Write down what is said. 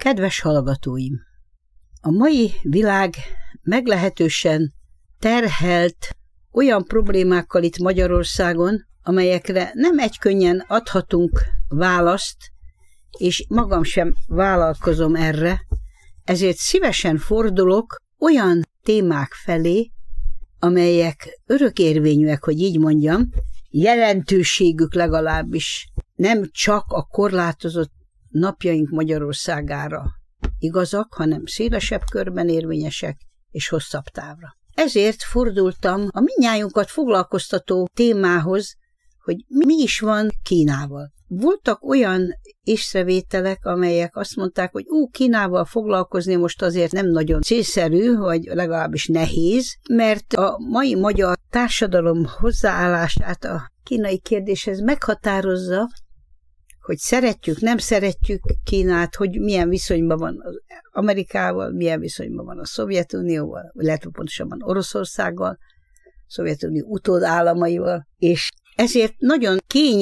Kedves hallgatóim! A mai világ meglehetősen terhelt olyan problémákkal itt Magyarországon, amelyekre nem egykönnyen adhatunk választ, és magam sem vállalkozom erre, ezért szívesen fordulok olyan témák felé, amelyek örökérvényűek, hogy így mondjam, jelentőségük legalábbis nem csak a korlátozott napjaink Magyarországára igazak, hanem szélesebb körben érvényesek és hosszabb távra. Ezért fordultam a mindnyájunkat foglalkoztató témához, hogy mi is van Kínával. Voltak olyan észrevételek, amelyek azt mondták, hogy Kínával foglalkozni most azért nem nagyon célszerű, vagy legalábbis nehéz, mert a mai magyar társadalom hozzáállását a kínai kérdéshez meghatározza, hogy szeretjük, nem szeretjük Kínát, hogy milyen viszonyban van az Amerikával, milyen viszonyban van a Szovjetunióval, illetve pontosabban Oroszországgal, Szovjetunió utódállamaival, és ezért nagyon kényes